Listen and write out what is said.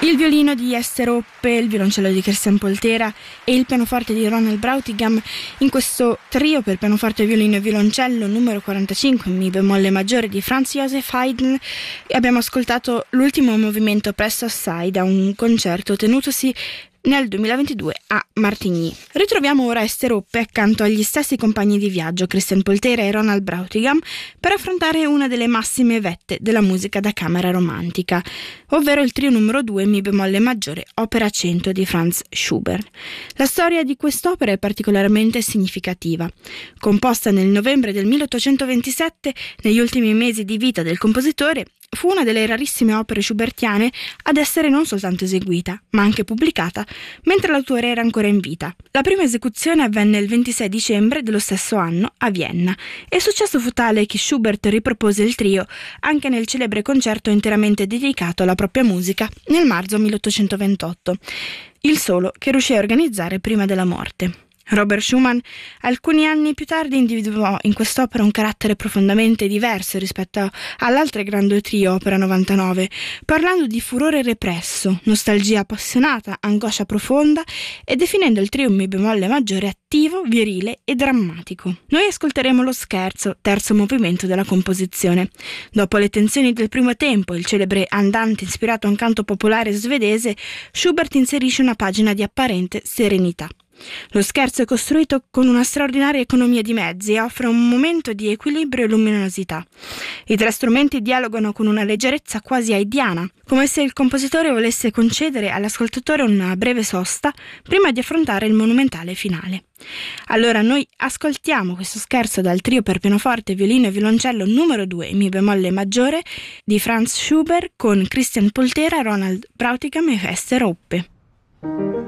Il violino di Ester Hoppe, il violoncello di Christian Poltera e il pianoforte di Ronald Brautigam in questo trio per pianoforte, violino e violoncello numero 45 in mi bemolle maggiore di Franz Joseph Haydn. Abbiamo ascoltato l'ultimo movimento presto assai da un concerto tenutosi nel 2022 a Martigny. Ritroviamo ora Ester Hoppe accanto agli stessi compagni di viaggio, Christian Poltera e Ronald Brautigam, per affrontare una delle massime vette della musica da camera romantica, ovvero il trio numero 2 mi bemolle maggiore, opera 100 di Franz Schubert. La storia di quest'opera è particolarmente significativa. Composta nel novembre del 1827, negli ultimi mesi di vita del compositore, fu una delle rarissime opere schubertiane ad essere non soltanto eseguita, ma anche pubblicata, mentre l'autore era ancora in vita. La prima esecuzione avvenne il 26 dicembre dello stesso anno a Vienna, e il successo fu tale che Schubert ripropose il trio anche nel celebre concerto interamente dedicato alla propria musica nel marzo 1828, il solo che riuscì a organizzare prima della morte. Robert Schumann, alcuni anni più tardi, individuò in quest'opera un carattere profondamente diverso rispetto all'altra grande trio, opera 99, parlando di furore represso, nostalgia appassionata, angoscia profonda e definendo il trio in mi bemolle maggiore attivo, virile e drammatico. Noi ascolteremo lo scherzo, terzo movimento della composizione. Dopo le tensioni del primo tempo, il celebre andante ispirato a un canto popolare svedese, Schubert inserisce una pagina di apparente serenità. Lo scherzo è costruito con una straordinaria economia di mezzi e offre un momento di equilibrio e luminosità. I tre strumenti dialogano con una leggerezza quasi haydniana, come se il compositore volesse concedere all'ascoltatore una breve sosta prima di affrontare il monumentale finale. Allora noi ascoltiamo questo scherzo dal trio per pianoforte, violino e violoncello numero 2 in mi bemolle maggiore di Franz Schubert con Christian Poltera, Ronald Brautigam e Ester Hoppe.